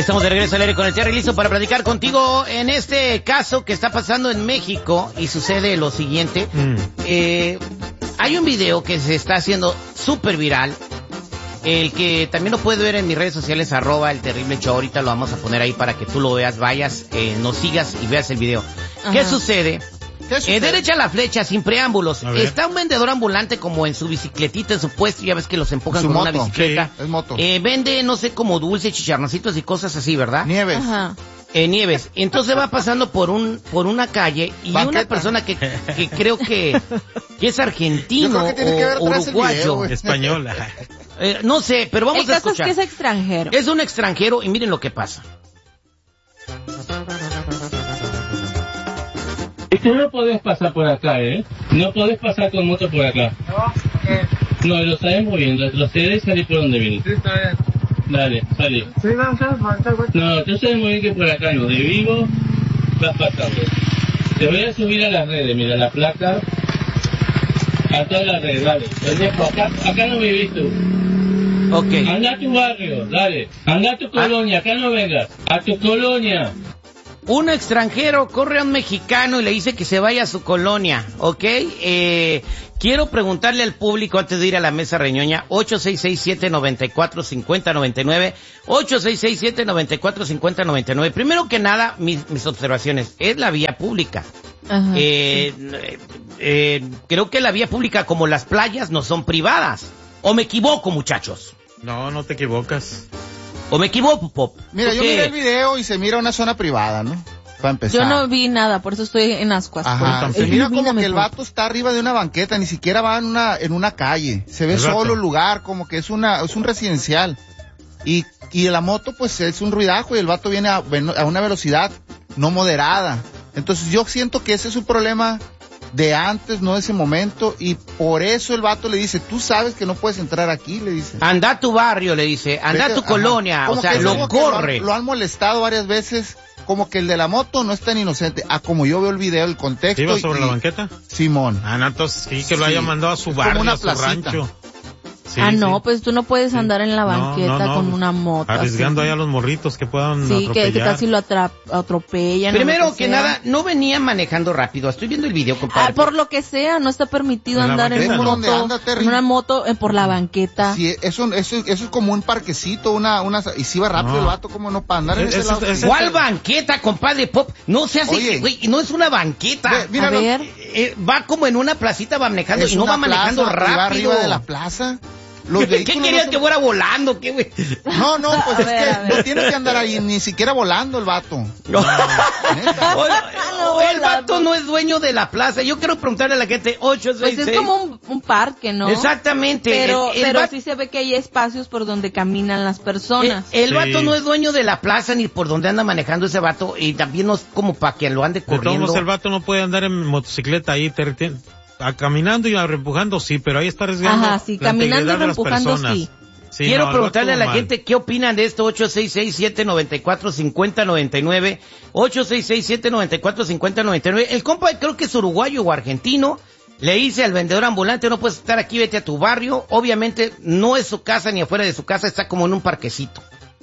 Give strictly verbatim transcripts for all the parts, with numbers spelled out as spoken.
estamos de regreso al aire con el Terry, listo para platicar contigo en este caso que está pasando en México y sucede lo siguiente. Mm. Eh, hay un video que se está haciendo súper viral, el que también lo puedes ver en mis redes sociales, arroba el terrible show. Ahorita lo vamos a poner ahí para que tú lo veas, vayas, eh, nos sigas y veas el video. Ajá. ¿Qué sucede? Eh, derecha a la flecha, sin preámbulos. Está un vendedor ambulante como en su bicicletita, en su puesto, ya ves que los empujan con moto, una bicicleta. Sí, es moto. Eh, vende, no sé, como dulce, chicharroncitos y cosas así, ¿verdad? Nieves. Ajá. Eh, Nieves. Entonces va pasando por un por una calle y Banqueta. Una persona que, que creo que, que es argentino o uruguayo. Española. Eh, no sé, pero vamos El a caso escuchar. Es que es extranjero. Es un extranjero y miren lo que pasa. Es que no podés pasar por acá, ¿eh? No podés pasar con moto por acá. No, eh. No, lo sabes muy bien. Retroceder y salir por donde viniste. Sí, está bien. Dale, salí. Sí, vamos a marchar, güey. No, tú sabes muy bien que por acá no. De vivo vas pasando. Te voy a subir a las redes, mira, la placa. A todas las redes, dale. Pendejo, acá, acá no vivís tú. Ok. Anda a tu barrio, dale. Anda a tu colonia, acá no vengas. A tu colonia. Un extranjero corre a un mexicano y le dice que se vaya a su colonia, ¿ok? Eh, quiero preguntarle al público antes de ir a la mesa reñoña, ocho seis seis siete nueve cuatro cinco cero nueve nueve, ocho seis seis siete nueve cuatro cinco cero nueve nueve. Primero que nada, mis, mis observaciones, es la vía pública. Ajá, eh, sí. eh, eh, creo que la vía pública, como las playas, no son privadas. ¿O me equivoco, muchachos? No, no te equivocas. ¿O me equivoco, Pop? Mira, yo Porque... miré el video y se mira una zona privada, ¿no? Para empezar. Yo no vi nada, por eso estoy en ascuas. Ajá, se mira como que el vato está arriba de una banqueta, ni siquiera va en una en una calle. Se ve solo el lugar, como que es una es un residencial. Y y la moto pues es un ruidajo y el vato viene a, a una velocidad no moderada. Entonces yo siento que ese es un problema de antes, no de ese momento, y por eso el vato le dice, tú sabes que no puedes entrar aquí, le dice. Anda a tu barrio, le dice, anda Vete, a tu ajá. colonia, o sea, lo corre. Lo, lo han molestado varias veces, como que el de la moto no es tan inocente. Ah, como yo veo el video, el contexto. ¿Iba sobre y, la banqueta? Simón. Ah, no, entonces sí, que lo sí. haya mandado a su barrio, como una a su placita. Rancho. Sí, ah, no, sí. Pues tú no puedes andar en la banqueta no, no, no. con una moto. Arriesgando así. Ahí a los morritos que puedan sí, atropellar. Sí, que, que casi lo atra- atropellan. Primero que, que nada, no venía manejando rápido. Estoy viendo el video, compadre. Ah, por lo que sea, no está permitido en andar en, moto, anda, en una moto eh, por la banqueta. Sí, eso, eso, eso es como un parquecito, una, una, y si va rápido no. el vato, como no para andar en ese, ese lado. Ese, ¿Cuál ese? banqueta, compadre Pop? No se hace, güey, no es una banqueta. Ve, mira, a ver. Eh, va como en una placita, va manejando y no va manejando plaza, rápido. Va arriba de la plaza. Los ¿Qué querías no que fuera volando? ¿Qué, güey? No, no, pues a es ver, que no tienes que andar ahí, ni siquiera volando el vato. No. No. O, o el vato no es dueño de la plaza. Yo quiero preguntarle a la gente, ocho seis seis. Pues es como un, un parque, ¿no? Exactamente. Pero, el, el pero vato... sí se ve que hay espacios por donde caminan las personas. El, el sí. vato no es dueño de la plaza ni por donde anda manejando ese vato, y también no es como para que lo ande corriendo. De todos modos, el vato no puede andar en motocicleta ahí, te retiene. A caminando y a reempujando, sí, pero ahí está arriesgando. Ajá, sí, caminando y reempujando, sí. sí. Quiero no, preguntarle a la mal. gente qué opinan de esto. Ocho seis seis siete nueve cuatro cinco cero nueve nueve, ocho seis seis siete nueve cuatro cinco cero nueve nueve. El compa creo que es uruguayo o argentino. Le dice al vendedor ambulante, no puedes estar aquí, vete a tu barrio. Obviamente no es su casa ni afuera de su casa, está como en un parquecito.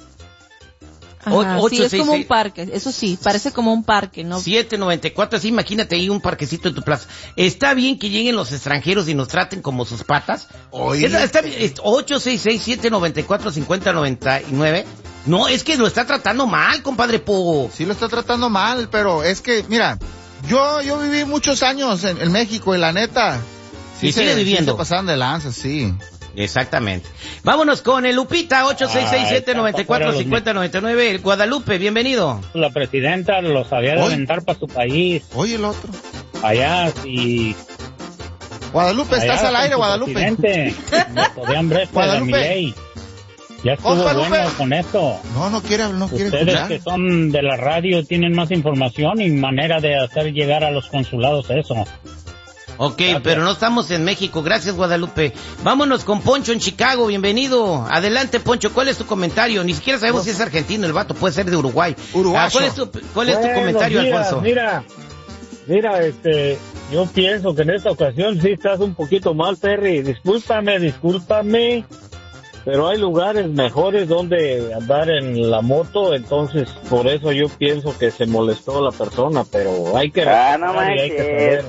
Ajá, ocho, sí, es seis, como seis, un parque, eso sí, parece como un parque, ¿no? siete noventa y cuatro, así imagínate ahí un parquecito en tu plaza. Está bien que lleguen los extranjeros y nos traten como sus patas. Oye. Está, está bien, ocho seis seis siete nueve cuatro cinco cero nueve nueve. No, es que lo está tratando mal, compadre Po. Sí lo está tratando mal, pero es que, mira, yo yo viví muchos años en, en México y la neta... Sí y se, sigue viviendo. Sí se pasaban de lanza, sí. Exactamente. Vámonos con el Lupita, ocho seis seis siete nueve cuatro cinco cero nueve nueve. Guadalupe, bienvenido. La presidenta los había de aventar para su país. Oye, el otro. Allá, y... Guadalupe, allá estás al aire, Guadalupe. Presidente, podían ver Guadalupe. Ya estuvo oh, bueno con esto. No, no quiere, no quiere Ustedes escuchar. que son de la radio tienen más información y manera de hacer llegar a los consulados eso. Ok, gracias. Pero no estamos en México. Gracias, Guadalupe. Vámonos con Poncho en Chicago. Bienvenido. Adelante, Poncho. ¿Cuál es tu comentario? Ni siquiera sabemos no. si es argentino el vato. Puede ser de Uruguay. Uruguay. Ah, ¿Cuál es tu, cuál es tu comentario, mira, Alfonso? Mira, mira, este, yo pienso que en esta ocasión sí estás un poquito mal, Perry. Discúlpame, discúlpame. pero hay lugares mejores donde andar en la moto, entonces por eso yo pienso que se molestó la persona, pero hay que ah, no y hay que saber.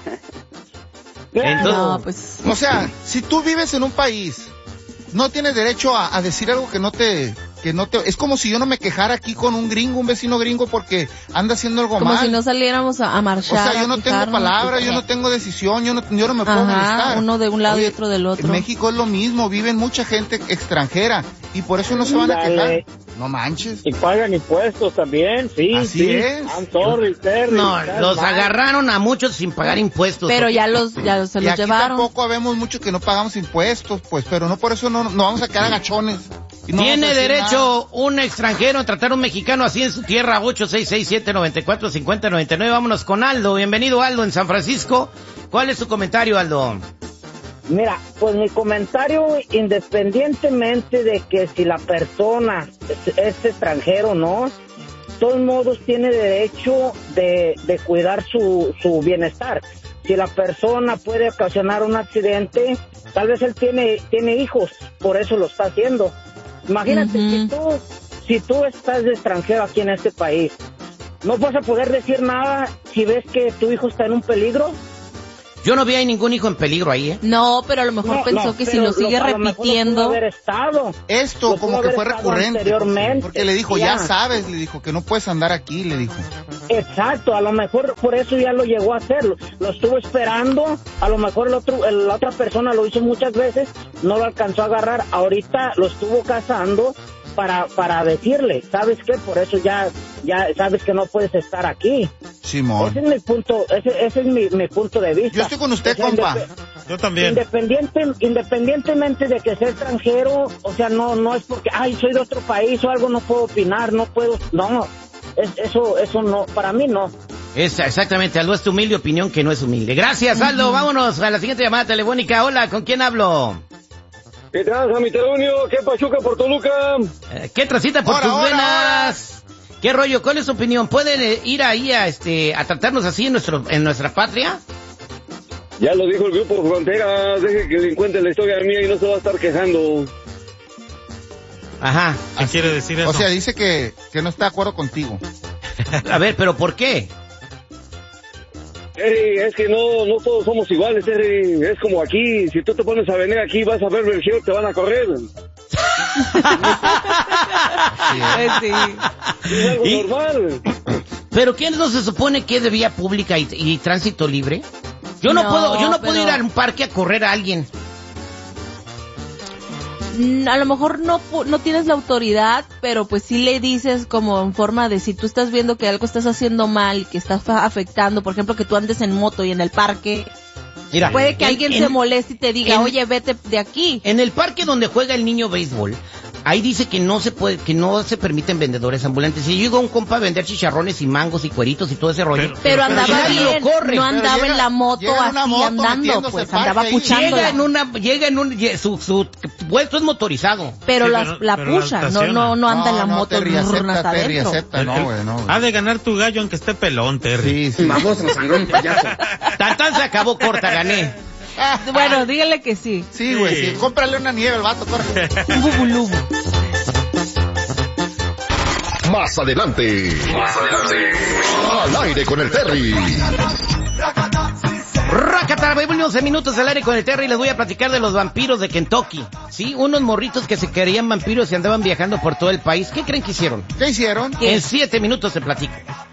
Entonces, no, pues... O sea, si tú vives en un país, no tienes derecho a, a decir algo que no te... que no te, es como si yo no me quejara aquí con un gringo, un vecino gringo, porque anda haciendo algo como mal. Como si no saliéramos a, a marchar. O sea, yo no tengo palabra, yo no tengo decisión, yo no, yo no me puedo Ajá, molestar. Uno de un lado Oye, y otro del otro. En México es lo mismo, viven mucha gente extranjera y por eso no se van a quejar. No manches. Y pagan impuestos también, sí. Así sí. es. I'm sorry, Terry. No, los mal. agarraron a muchos sin pagar impuestos. Pero ya los, ya se y los aquí llevaron. Tampoco habemos muchos que no pagamos impuestos, pues, pero no por eso no, no vamos a quedar agachones. No Tiene derecho nada. un extranjero a tratar a un mexicano así en su tierra. Ocho seis seis siete nueve cuatro cinco cero nueve nueve. Vámonos con Aldo. Bienvenido, Aldo, en San Francisco. ¿Cuál es tu comentario, Aldo? Mira, pues mi comentario, independientemente de que si la persona es, es extranjero o no, de todos modos tiene derecho de, de cuidar su, su bienestar. Si la persona puede ocasionar un accidente, tal vez él tiene, tiene hijos, por eso lo está haciendo. Imagínate, uh-huh. si tú, si tú estás de extranjero aquí en este país, no vas a poder decir nada si ves que tu hijo está en un peligro. Yo no vi a ningún hijo en peligro ahí, ¿eh? No, pero a lo mejor no, pensó no, que si lo sigue lo, repitiendo... Lo haber estado. Esto lo como que fue recurrente. Porque le dijo, ya. ya sabes, le dijo, que no puedes andar aquí, le dijo. Exacto, a lo mejor por eso ya lo llegó a hacer. Lo, lo estuvo esperando, a lo mejor el otro, el, la otra persona lo hizo muchas veces, no lo alcanzó a agarrar. Ahorita lo estuvo cazando para para decirle, ¿sabes qué? Por eso ya ya sabes que no puedes estar aquí. Simón. Ese es mi punto, ese, ese es mi, mi punto de vista. Yo estoy con usted, o sea, compa. Indep- Yo también. Independiente, independientemente de que sea extranjero, o sea, no no es porque, ay, soy de otro país o algo, no puedo opinar, no puedo, no, es, eso eso no, para mí no. Es exactamente, Aldo, es tu humilde opinión que no es humilde. Gracias, Aldo. Uh-huh. Vámonos a la siguiente llamada telefónica. Hola, ¿con quién hablo? ¿Qué tranza, mi terunio? ¿Qué pachuca por Toluca? Eh, ¿Qué tracita por ahora, tus ahora, venas? Ahora. ¿Qué rollo? ¿Cuál es su opinión? ¿Pueden eh, ir ahí a este a tratarnos así en nuestro en nuestra patria? Ya lo dijo el grupo Fronteras, deje que le cuente la historia mía y no se va a estar quejando. Ajá. ¿Qué quiere decir eso? O sea, dice que, que no está de acuerdo contigo. A ver, ¿pero por qué? Terry, es que no no todos somos iguales, Terry. Es como aquí, si tú te pones a venir aquí, vas a ver Bergero, te van a correr. Sí. Es algo ¿Y? normal. ¿Pero quién no se supone que es de vía pública y, y tránsito libre? Yo no, no puedo, yo no pero... puedo ir a un parque a correr a alguien. A lo mejor no no tienes la autoridad, pero pues sí le dices como en forma de si tú estás viendo que algo estás haciendo mal, que estás afectando, por ejemplo, que tú andes en moto y en el parque. Mira, puede que en, alguien en, se moleste y te diga, en, oye, vete de aquí. En el parque donde juega el niño béisbol, ahí dice que no se puede, que no se permiten vendedores ambulantes. Si llegó un compa a vender chicharrones y mangos y cueritos y todo ese rollo. Pero, pero andaba pero bien, no andaba llega, en la moto así moto andando, pues andaba puchando. Llega en una, llega en un, su, su vuelto es motorizado. Pero sí, la, pero, la pero pucha, la no, no, no anda no, en la no, moto Terry, acepta, Terry, acepta, no, güey, no, güey. Ha de ganar tu gallo aunque esté pelón, Terry. Sí, sí. Vamos a sangrón, payaso. Tan tan se acabó corta, gané. Bueno, dígale que sí. Sí, güey, sí. sí. Cómprale una nieve al vato, corre. Un bubulubu. Más adelante. Más adelante. Al aire con el Terry. Racatara, once minutos al aire con el Terry. Les voy a platicar de los vampiros de Kentucky. Sí, unos morritos que se querían vampiros y andaban viajando por todo el país. ¿Qué creen que hicieron? ¿Qué hicieron? ¿Qué? En siete minutos te platico.